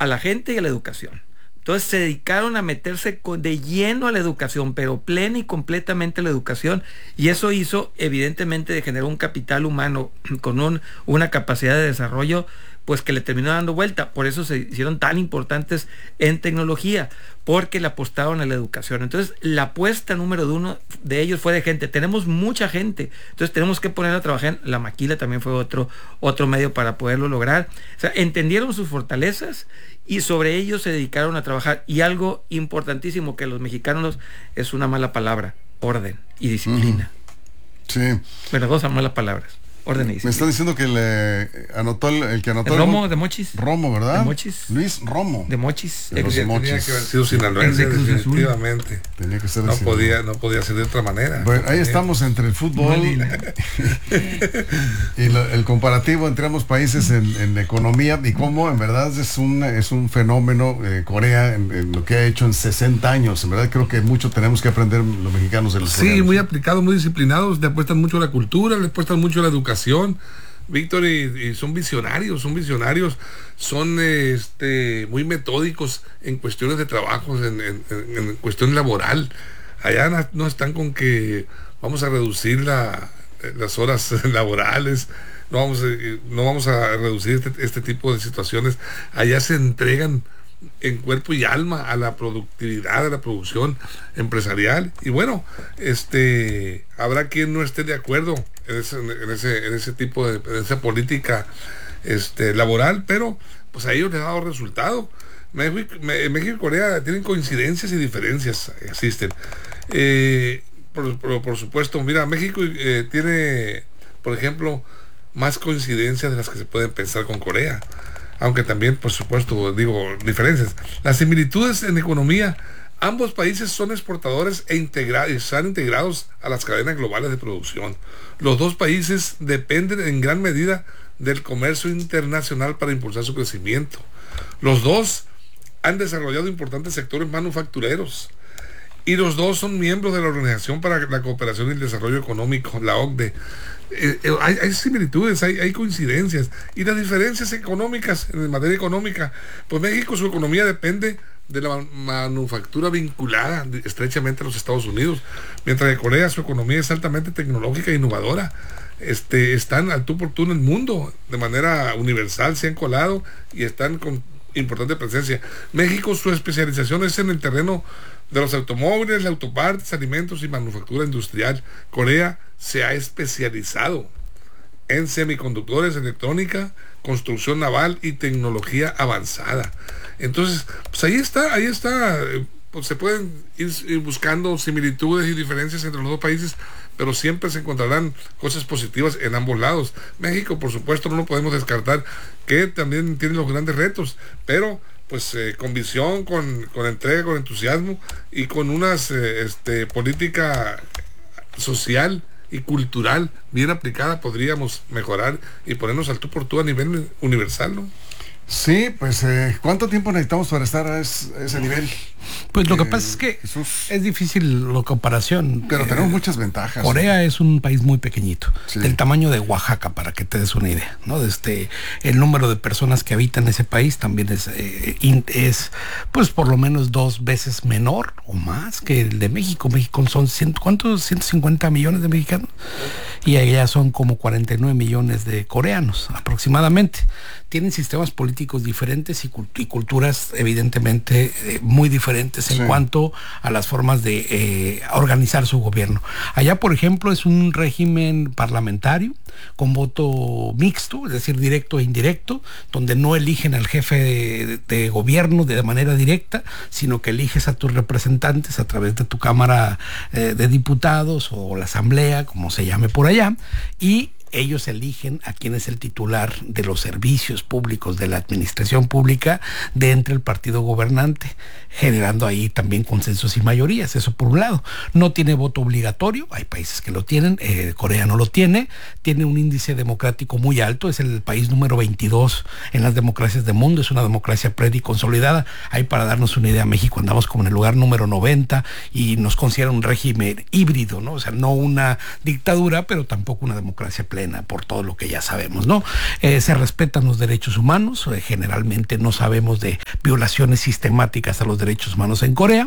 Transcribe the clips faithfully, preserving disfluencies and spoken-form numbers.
a la gente y a la educación. Entonces se dedicaron a meterse de lleno a la educación, pero plena y completamente a la educación, y eso hizo, evidentemente, de generar un capital humano con un, una capacidad de desarrollo, pues que le terminó dando vuelta. Por eso se hicieron tan importantes en tecnología, porque le apostaron a la educación. Entonces la apuesta número uno de ellos fue de gente. Tenemos mucha gente, entonces tenemos que poner a trabajar. La maquila también fue otro, otro medio para poderlo lograr. O sea, entendieron sus fortalezas y sobre ellos se dedicaron a trabajar. Y algo importantísimo que los mexicanos es una mala palabra: orden y disciplina. Uh-huh. Sí. Bueno, dos malas palabras: orden y disciplina. Me están diciendo que le anotó el, el que anotó el Romo el, de Mochis. Romo, ¿verdad? De Mochis. Luis Romo. De Mochis. De los Tenía Mochis. que haber sido sinaloense, definitivamente. Tenía que ser no así, podía, no podía ser de otra manera. Bueno, ahí estamos entre el fútbol y, y lo, el comparativo entre ambos países en, en economía, y cómo en verdad es un, es un fenómeno eh, Corea en, en lo que ha hecho en sesenta años. En verdad creo que mucho tenemos que aprender los mexicanos de los Sí, coreanos. muy aplicados, muy disciplinados, le apuestan mucho a la cultura, le apuestan mucho a la educación, Víctor, y, y son visionarios, son visionarios, son este muy metódicos en cuestiones de trabajo, en, en, en cuestión laboral. Allá no, no están con que vamos a reducir la, las horas laborales, no vamos a, no vamos a reducir este, este tipo de situaciones. Allá se entregan en cuerpo y alma a la productividad, a la producción empresarial, y bueno, este habrá quien no esté de acuerdo en ese, en ese, en ese tipo de, en esa política este laboral, pero pues a ellos les ha dado resultado. México, México y Corea tienen coincidencias y diferencias, existen. Eh, por, por, por supuesto, mira, México eh, tiene, por ejemplo, más coincidencias de las que se pueden pensar con Corea, aunque también, por supuesto, digo, diferencias. Las similitudes en economía: ambos países son exportadores e integra- están integrados a las cadenas globales de producción. Los dos países dependen en gran medida del comercio internacional para impulsar su crecimiento. Los dos han desarrollado importantes sectores manufactureros, y los dos son miembros de la Organización para la Cooperación y el Desarrollo Económico, la O C D E. Eh, eh, hay, hay similitudes, hay, hay coincidencias, y las diferencias económicas, en materia económica, pues México, su economía depende de la man- manufactura vinculada estrechamente a los Estados Unidos, mientras que Corea, su economía es altamente tecnológica e innovadora. Este, están al tú por tú en el mundo, de manera universal, se han colado y están con importante presencia. México, su especialización es en el terreno de los automóviles, autopartes, alimentos y manufactura industrial. Corea se ha especializado en semiconductores, electrónica, construcción naval y tecnología avanzada. Entonces, pues ahí está, ahí está, pues se pueden ir, ir buscando similitudes y diferencias entre los dos países, pero siempre se encontrarán cosas positivas en ambos lados. México, por supuesto, no lo podemos descartar, que también tiene los grandes retos, pero pues eh, con visión, con, con entrega, con entusiasmo y con una eh, este, política social y cultural bien aplicada, podríamos mejorar y ponernos al tú por tú a nivel universal, ¿no? Sí, pues eh, ¿cuánto tiempo necesitamos para estar a, es, a ese nivel? Pues lo que Eh, pasa es que Jesús. es difícil la comparación. Pero Eh, tenemos muchas ventajas. Corea es un país muy pequeñito, Sí. del tamaño de Oaxaca, para que te des una idea, ¿no? Este, el número de personas que habitan ese país también es, eh, in- es pues por lo menos dos veces menor o más que el de México. México son ciento, ¿cuántos? ciento cincuenta millones de mexicanos, y allá son como cuarenta y nueve millones de coreanos aproximadamente. Tienen sistemas políticos diferentes y, cult- y culturas evidentemente eh, muy diferentes en Sí. cuanto a las formas de eh, organizar su gobierno. Allá, por ejemplo, es un régimen parlamentario con voto mixto, es decir, directo e indirecto, donde no eligen al jefe de, de gobierno de manera directa, sino que eliges a tus representantes a través de tu Cámara eh, de Diputados o la Asamblea, como se llame por allá, y ellos eligen a quién es el titular de los servicios públicos, de la administración pública de entre el partido gobernante, generando ahí también consensos y mayorías. Eso por un lado. No tiene voto obligatorio, hay países que lo tienen, eh, Corea no lo tiene, tiene un índice democrático muy alto, es el país número veintidós en las democracias del mundo, es una democracia plena y consolidada. Ahí, para darnos una idea, México andamos como en el lugar número noventa y nos considera un régimen híbrido, ¿no? O sea, no una dictadura, pero tampoco una democracia plena condena por todo lo que ya sabemos, ¿no? Eh, se respetan los derechos humanos, eh, generalmente no sabemos de violaciones sistemáticas a los derechos humanos en Corea,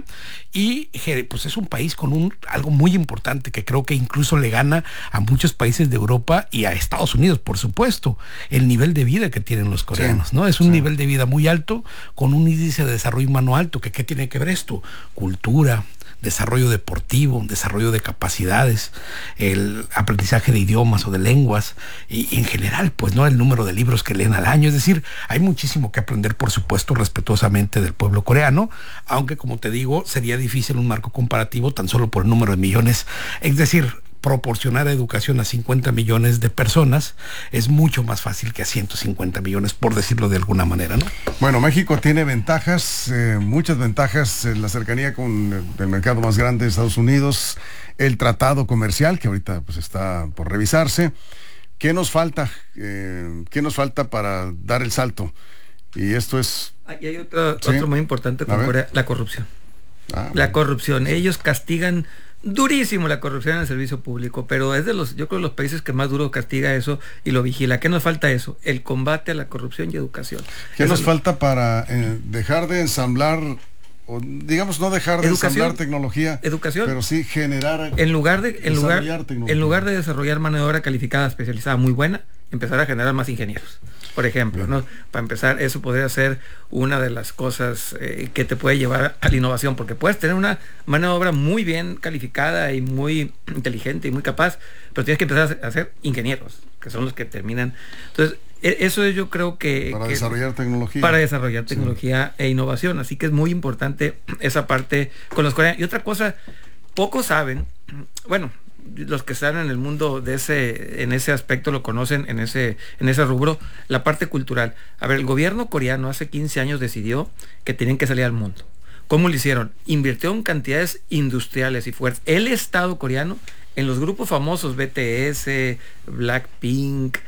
y pues es un país con un algo muy importante que creo que incluso le gana a muchos países de Europa y a Estados Unidos, por supuesto, el nivel de vida que tienen los coreanos, sí, ¿no? Es un sí. nivel de vida muy alto, con un índice de desarrollo humano alto, que ¿qué tiene que ver esto? Cultura, desarrollo deportivo, desarrollo de capacidades, el aprendizaje de idiomas o de lenguas, y, y en general, pues, ¿no? El número de libros que leen al año. Es decir, hay muchísimo que aprender, por supuesto, respetuosamente del pueblo coreano, aunque, como te digo, sería difícil un marco comparativo tan solo por el número de millones. Es decir, proporcionar educación a cincuenta millones de personas es mucho más fácil que a ciento cincuenta millones, por decirlo de alguna manera, ¿no? Bueno, México tiene ventajas, eh, muchas ventajas, en la cercanía con el mercado más grande de Estados Unidos, el tratado comercial, que ahorita pues está por revisarse. ¿Qué nos falta? Eh, ¿Qué nos falta para dar el salto? Y esto es... Y hay otro, ¿sí? otro muy importante con Corea, la corrupción. Ah, la bueno. corrupción. Ellos castigan durísimo la corrupción en el servicio público, pero es de los, yo creo, los países que más duro castiga eso y lo vigila. ¿Qué nos falta eso? El combate a la corrupción y educación. ¿Qué eso nos es falta lo... para eh, dejar de ensamblar, o digamos no dejar de educación, ensamblar tecnología, educación, pero sí generar, en lugar de en lugar en lugar de desarrollar mano de obra calificada especializada muy buena, empezar a generar más ingenieros, por ejemplo, ¿no? Para empezar, eso podría ser una de las cosas eh, que te puede llevar a la innovación, porque puedes tener una mano de obra muy bien calificada y muy inteligente y muy capaz, pero tienes que empezar a hacer ingenieros, que son los que terminan. Entonces, eso es, yo creo que... Para que, desarrollar tecnología. Para desarrollar tecnología sí. e innovación. Así que es muy importante esa parte con los coreanos. Y otra cosa, pocos saben, bueno, los que están en el mundo de ese, en ese aspecto lo conocen, en ese, en ese rubro, la parte cultural. A ver, el gobierno coreano hace quince años decidió que tenían que salir al mundo. ¿Cómo lo hicieron? Invirtió en cantidades industriales y fuertes. El Estado coreano, en los grupos famosos, B T S, Blackpink,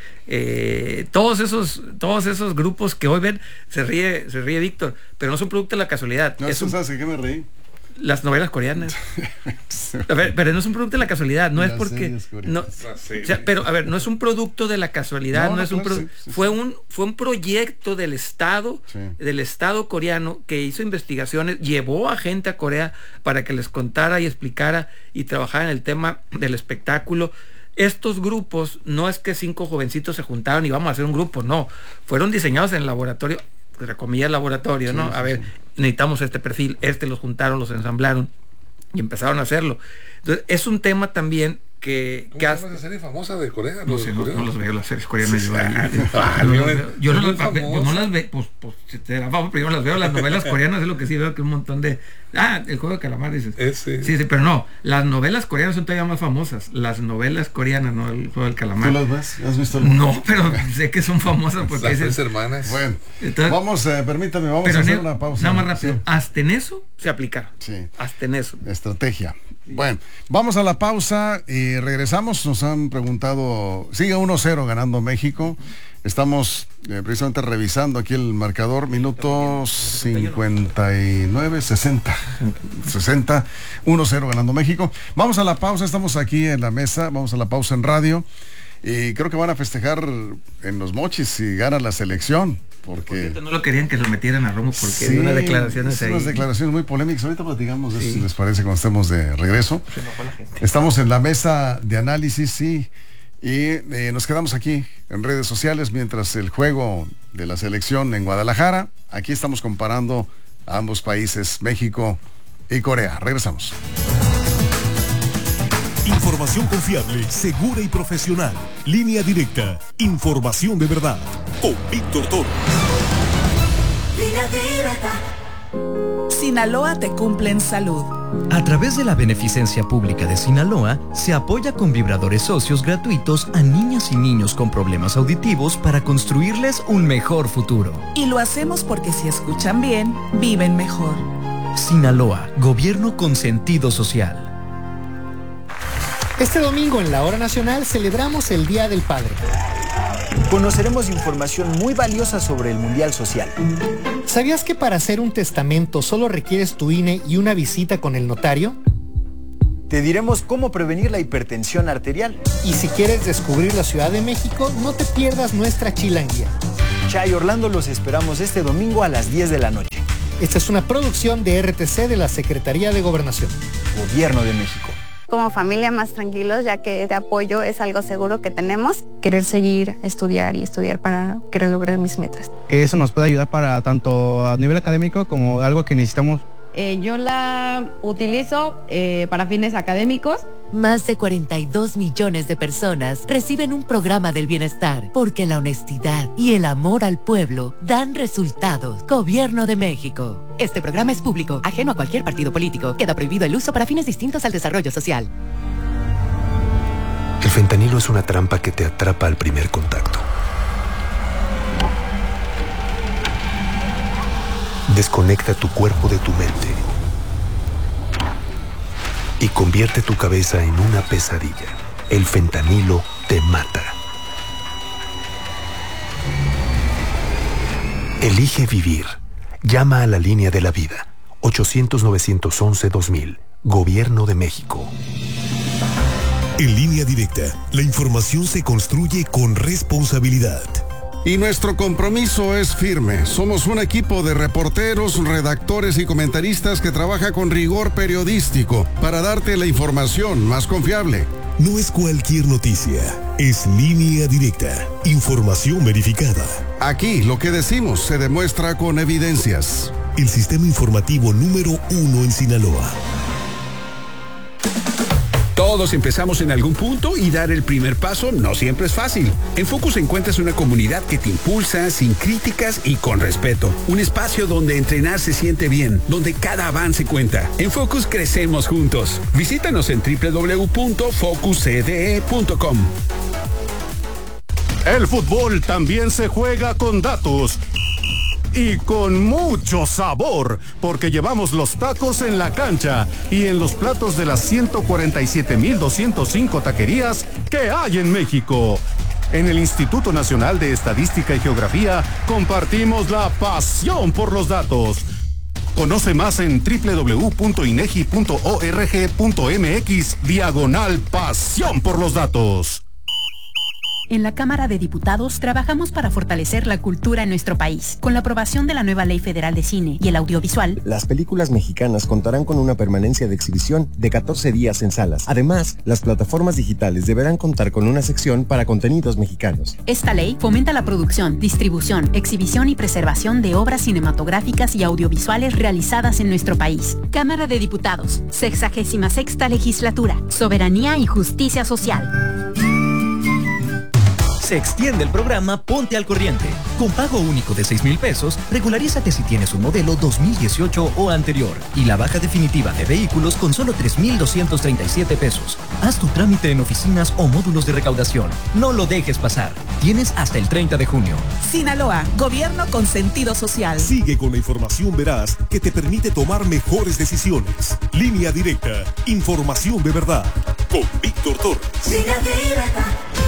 eh, todos esos, todos esos grupos que hoy ven, se ríe, se ríe Víctor, pero no son producto de la casualidad. No, es un, ¿sabes qué me reí? Las novelas coreanas. A ver, pero no es un producto de la casualidad, no las es porque no, o sea, pero a ver, no es un producto de la casualidad, no, no, no es un claro, sí, sí, fue sí. un fue un proyecto del Estado, sí. del Estado coreano, que hizo investigaciones, llevó a gente a Corea para que les contara y explicara y trabajara en el tema del espectáculo. Estos grupos no es que cinco jovencitos se juntaron y vamos a hacer un grupo, no, fueron diseñados en el laboratorio, entre comillas laboratorio, sí, ¿no? Sí, a ver, sí. necesitamos este perfil, este los juntaron, los ensamblaron y empezaron a hacerlo. Entonces, es un tema también que... ¿Cómo que se llama esa serie famosa de Corea? No sé, no, no los veo las series coreanas. Sí, yo, ah, yo, yo, yo, yo, no, no las, yo no las veo, pues, pues si te la vamos, primero las veo, las novelas coreanas es lo que sí veo, que un montón de... Ah, el juego de calamar, dices. Ese. Sí, sí, pero no, las novelas coreanas son todavía más famosas, las novelas coreanas, no el juego del calamar. ¿Tú las ves? ¿Has visto el No, pero sé que son famosas porque... Las tres hermanas. Bueno, entonces, vamos, eh, permítame, vamos a hacer ne- una pausa. Nada más rápido, sí. hasta en eso se aplicaron. Sí. Hasta en eso. Estrategia. Bueno, vamos a la pausa y regresamos. Nos han preguntado, sigue uno cero ganando México. Estamos eh, precisamente revisando aquí el marcador, minuto cincuenta y nueve, sesenta, sesenta, uno cero ganando México. Vamos a la pausa, estamos aquí en la mesa, vamos a la pausa en radio y creo que van a festejar en los Mochis si gana la selección. Porque no lo querían que lo metieran a Romo porque sí, hay unas declaraciones ahí. unas declaraciones muy polémicas. Ahorita platicamos de sí. eso, si les parece, cuando estemos de regreso. Estamos en la mesa de análisis, sí, y eh, nos quedamos aquí en redes sociales mientras el juego de la selección en Guadalajara. Aquí estamos comparando a ambos países, México y Corea. Regresamos. Información confiable, segura y profesional. Línea directa. Información de verdad. Con Víctor Toro. Línea directa. Sinaloa te cumple en salud. A través de la beneficencia pública de Sinaloa, se apoya con vibradores socios gratuitos a niñas y niños con problemas auditivos para construirles un mejor futuro. Y lo hacemos porque si escuchan bien, viven mejor. Sinaloa, gobierno con sentido social. Este domingo en la Hora Nacional celebramos el Día del Padre. Conoceremos información muy valiosa sobre el Mundial Social. ¿Sabías que para hacer un testamento solo requieres tu I N E y una visita con el notario? Te diremos cómo prevenir la hipertensión arterial. Y si quieres descubrir la Ciudad de México, no te pierdas nuestra chilanguía. Chay Orlando los esperamos este domingo a las diez de la noche. Esta es una producción de R T C de la Secretaría de Gobernación. Gobierno de México. Como familia más tranquilos, ya que este apoyo es algo seguro que tenemos. Querer seguir, estudiar y estudiar para querer lograr mis metas. Eso nos puede ayudar para tanto a nivel académico como algo que necesitamos. Eh, yo la utilizo eh, para fines académicos. Más de cuarenta y dos millones de personas reciben un programa del bienestar porque la honestidad y el amor al pueblo dan resultados. Gobierno de México. Este programa es público, ajeno a cualquier partido político. Queda prohibido el uso para fines distintos al desarrollo social. El fentanilo es una trampa que te atrapa al primer contacto. Desconecta tu cuerpo de tu mente y convierte tu cabeza en una pesadilla. El fentanilo te mata. Elige vivir. Llama a la línea de la vida. ochocientos, novecientos once, dos mil. Gobierno de México. En Línea Directa, la información se construye con responsabilidad. Y nuestro compromiso es firme. Somos un equipo de reporteros, redactores y comentaristas que trabaja con rigor periodístico para darte la información más confiable. No es cualquier noticia, es Línea Directa, información verificada. Aquí lo que decimos se demuestra con evidencias. El sistema informativo número uno en Sinaloa. Todos empezamos en algún punto y dar el primer paso no siempre es fácil. En Focus encuentras una comunidad que te impulsa sin críticas y con respeto. Un espacio donde entrenar se siente bien, donde cada avance cuenta. En Focus crecemos juntos. Visítanos en doble u doble u doble u punto focus c d e punto com. El fútbol también se juega con datos. Y con mucho sabor, porque llevamos los tacos en la cancha y en los platos de las ciento cuarenta y siete mil doscientos cinco taquerías que hay en México. En el Instituto Nacional de Estadística y Geografía compartimos la pasión por los datos. Conoce más en doble u doble u doble u punto inegi punto org punto m x diagonal pasión por los datos. En la Cámara de Diputados trabajamos para fortalecer la cultura en nuestro país. Con la aprobación de la nueva Ley Federal de Cine y el Audiovisual, las películas mexicanas contarán con una permanencia de exhibición de catorce días en salas. Además, las plataformas digitales deberán contar con una sección para contenidos mexicanos. Esta ley fomenta la producción, distribución, exhibición y preservación de obras cinematográficas y audiovisuales realizadas en nuestro país. Cámara de Diputados, sexagésima sexta legislatura, soberanía y justicia social. Se extiende el programa Ponte al Corriente. Con pago único de seis mil pesos, regularízate si tienes un modelo dos mil dieciocho o anterior. Y la baja definitiva de vehículos con solo tres mil doscientos treinta y siete pesos. Haz tu trámite en oficinas o módulos de recaudación. No lo dejes pasar. Tienes hasta el treinta de junio. Sinaloa, gobierno con sentido social. Sigue con la información veraz que te permite tomar mejores decisiones. Línea Directa, información de verdad. Con Víctor Torres. Línea Directa.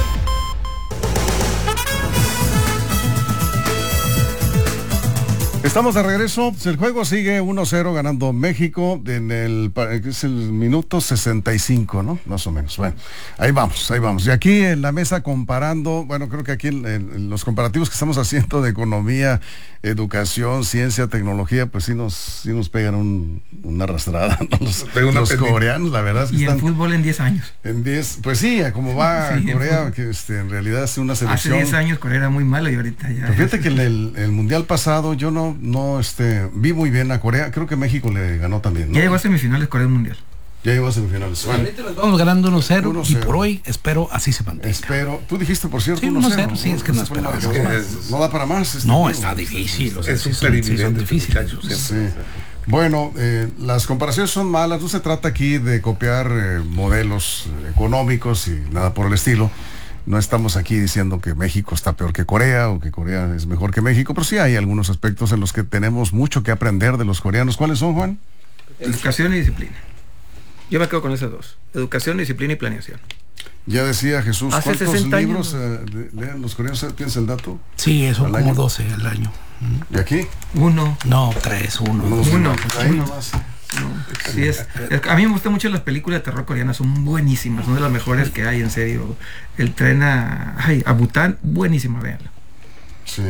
Estamos de regreso. El juego sigue uno cero ganando México en el, es el minuto sesenta y cinco, ¿no? Más o menos. Bueno, ahí vamos, ahí vamos. Y aquí en la mesa comparando, bueno, creo que aquí en, en los comparativos que estamos haciendo de economía, educación, ciencia, tecnología, pues sí nos, sí nos pegan un, una arrastrada, ¿no? Los, los coreanos, la verdad es que y están... en fútbol en diez años. En diez, pues sí, como va sí, Corea, que este, en realidad es una selección... Hace diez años Corea era muy mala y ahorita ya... Pero fíjate que en el, el mundial pasado yo no, no este, vi muy bien a Corea, creo que México le ganó también, ¿no? Ya llegó a semifinales Corea del Mundial. Ya llegó a semifinales. Bueno, vamos ganando uno cero y por hoy espero así se mantenga. Espero. Tú dijiste, por cierto, sí, uno cero. Sí, es que no espero. Es que es, no da para más. Este no, tipo. Está difícil. O sea, es súper difícil. Sí. Bueno, eh, las comparaciones son malas. No se trata aquí de copiar eh, modelos económicos y nada por el estilo. No estamos aquí diciendo que México está peor que Corea o que Corea es mejor que México, pero sí hay algunos aspectos en los que tenemos mucho que aprender de los coreanos. ¿Cuáles son, Juan? Educación y disciplina. Yo me quedo con esas dos. Educación, disciplina y planeación. Ya decía Jesús, Hace ¿cuántos libros años, eh, leen los coreanos? ¿Tienes el dato? Sí, son como año? doce al año. ¿Y aquí? Uno. No, tres, uno. Uno. Uno. Ahí nomás. No, sí es, es- a mí me gustan mucho las películas de terror coreanas, son buenísimas, son de las mejores que hay, en serio. El tren a, ay, a Bután, buenísima, véanlo. Sí.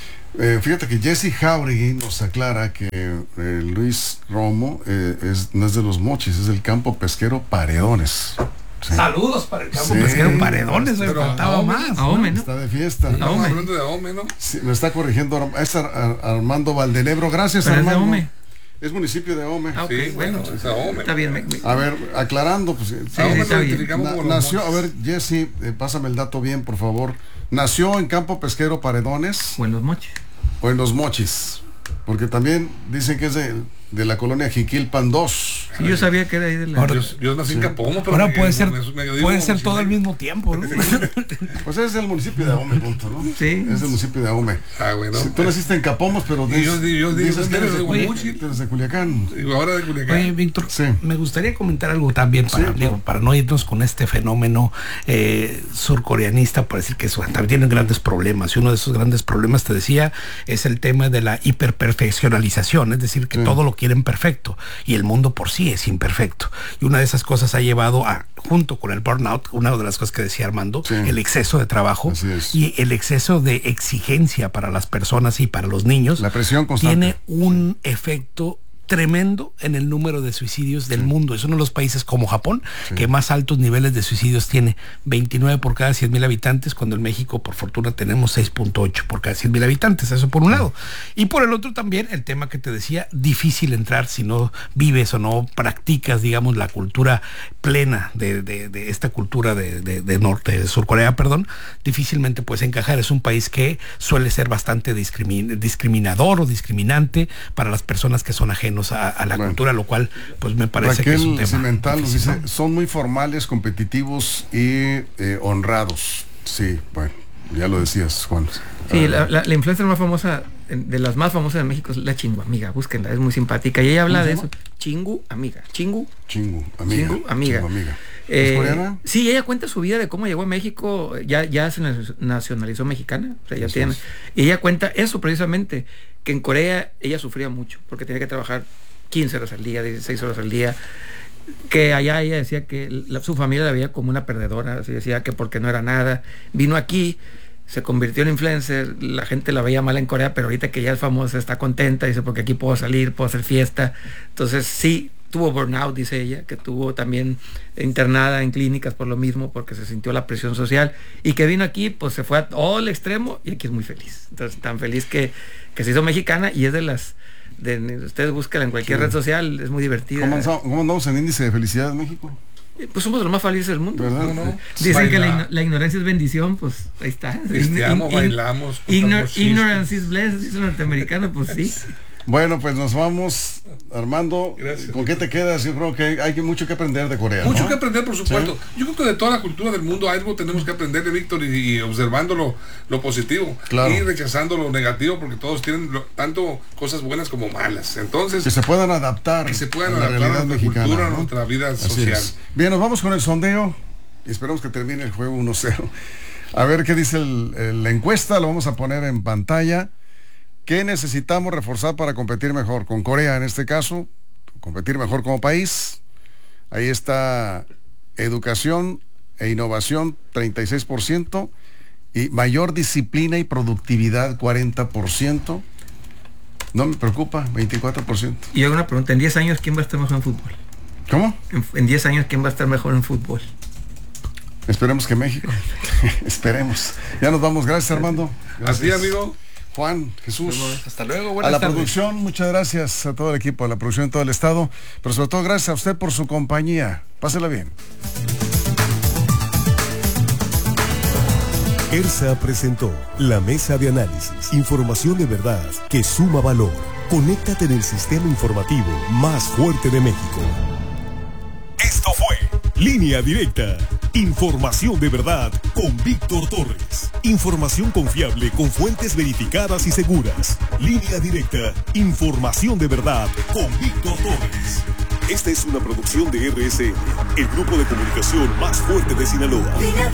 Eh, fíjate que Jesse Jauregui nos aclara que eh, Luis Romo eh, es, no es de los Mochis, es del campo pesquero Paredones. Sí. Saludos para el campo Sí. pesquero Paredones, me Pero faltaba Ahome, más. Ahome, ¿no? Está de fiesta. Estamos hablando de Ahome, ¿no? Sí, me está corrigiendo Ar- es Ar- Ar- Armando Valdenebro. Gracias, Pero es de Armando. Ahome. Es municipio de Ahome. Ah, ok, Sí, bueno, bueno, es Ahome. está bien. me- me- A ver, aclarando, pues, sí, está bien. na- nació, a ver, Jesse, eh, pásame el dato bien, por favor. Nació en Campo Pesquero Paredones. O en Los Mochis. O en Los Mochis. Porque también dicen que es de, de la colonia Jiquilpan dos. Sí, yo sabía que era ahí de la... Yo, yo nací en Capomo, pero Ahora me- puede ser, me- me- me- puede me- ser me- todo al mismo tiempo, ¿no? Pues es del municipio de Ahome, punto, ¿no? Sí. Es del municipio de Ahome. Ah, bueno. Sí, tú naciste en Capomos, pero Y yo- dices, yo digo, dices que eres de, de Culi- Guamuchi. tú eres de Culiacán. Y ahora de Culiacán. Oye, Víctor, Sí. me gustaría comentar algo también para, Sí, digo, claro. para no irnos con este fenómeno eh, surcoreanista, por decir que eso, también tienen grandes problemas. Y uno de esos grandes problemas, te decía, es el tema de la hiperperfeccionalización, es decir, que Sí. todo lo quieren perfecto y el mundo por sí es imperfecto. Y una de esas cosas ha llevado a, junto con el burnout, una de las cosas que decía Armando, Sí. el exceso de trabajo Así es. y el exceso de exigencia para las personas y para los niños. La presión constante. Tiene un efecto tremendo en el número de suicidios del mundo. Es uno de los países como Japón Sí. que más altos niveles de suicidios tiene, veintinueve por cada cien mil habitantes, cuando en México por fortuna tenemos seis punto ocho por cada cien mil habitantes. Eso por un lado. Y por el otro también el tema que te decía, difícil entrar si no vives o no practicas, digamos, la cultura plena de, de- de esta cultura de, de- de norte, de Surcorea, perdón, difícilmente puedes encajar. Es un país que suele ser bastante discrimin- discriminador o discriminante para las personas que son ajenos a, a la Bueno. cultura, lo cual pues me parece que es un Raquel tema Cimental nos difícil, dice, son muy formales, competitivos y eh, honrados. Sí, bueno, ya lo decías, Juan. Sí, Ah, la, la, la influencer más famosa, de las más famosas en México, es la Chingu Amiga, búsquenla, es muy simpática. Y ella habla ¿Cómo de se eso. Chingu Amiga, Chingu. Chingu, amiga. Chingu Amiga. Chingu, amiga. Eh, ¿Es coreana? Sí, ella cuenta su vida de cómo llegó a México, ya, ya se na- nacionalizó mexicana, o sea, ya Eso tiene. es. Y ella cuenta eso precisamente, que en Corea ella sufría mucho, porque tenía que trabajar quince horas al día, dieciséis horas al día, que allá ella decía que la- su familia la veía como una perdedora, así decía que porque no era nada. Vino aquí, se convirtió en influencer, la gente la veía mal en Corea, pero ahorita que ya es famosa está contenta, dice, porque aquí puedo salir, puedo hacer fiesta. Entonces sí, tuvo burnout, dice ella, que tuvo también internada en clínicas por lo mismo, porque se sintió la presión social, y que vino aquí, pues se fue a todo el extremo, y aquí es muy feliz. Entonces, tan feliz que, que se hizo mexicana, y es de las, de, ustedes búsquenla en cualquier Sí. red social, es muy divertida. ¿Cómo andamos, cómo andamos en índice de felicidad en México? Pues somos los más felices del mundo. ¿Verdad? ¿no? No, no. Dicen que la, Baila. igno- la ignorancia es bendición, pues ahí está. Pisteamos, In- in- bailamos, ignor- contamos chistes. ignorance is bliss, dice el norteamericano, pues sí. Bueno, pues nos vamos, Armando. Gracias. ¿Con qué te quedas? Yo creo que hay que- mucho que aprender de Corea. Mucho ¿no? que aprender, por supuesto. Yo creo que de toda la cultura del mundo algo tenemos que aprender de Víctor, y, y observando lo, lo positivo, Claro. y rechazando lo negativo, porque todos tienen lo- tanto cosas buenas como malas. Entonces, Que se puedan adaptar, que se puedan a la adaptar a realidad nuestra mexicana, cultura, a ¿no? nuestra vida Así social. es. Bien, nos vamos con el sondeo y esperamos que termine el juego uno cero. A ver qué dice el- el- la encuesta, lo vamos a poner en pantalla. ¿Qué necesitamos reforzar para competir mejor? Con Corea en este caso, competir mejor como país. Ahí está educación e innovación, treinta y seis por ciento, y mayor disciplina y productividad, cuarenta por ciento. No me preocupa, veinticuatro por ciento. Y yo hago una pregunta, en diez años, ¿quién va a estar mejor en fútbol? ¿Cómo? En, en diez años, ¿quién va a estar mejor en fútbol? Esperemos que México. Esperemos. Ya nos vamos. Gracias, Armando. Así, Gracias. amigo. Juan, Jesús. Hasta luego, A buenas la tardes. producción, muchas gracias a todo el equipo, a la producción en todo el estado, pero sobre todo gracias a usted por su compañía. Pásela bien. ERSA presentó la mesa de análisis, información de verdad que suma valor. Conéctate en el sistema informativo más fuerte de México. Esto fue Línea Directa. Información de verdad con Víctor Torres. Información confiable con fuentes verificadas y seguras. Línea Directa. Información de verdad con Víctor Torres. Esta es una producción de R S N, el grupo de comunicación más fuerte de Sinaloa.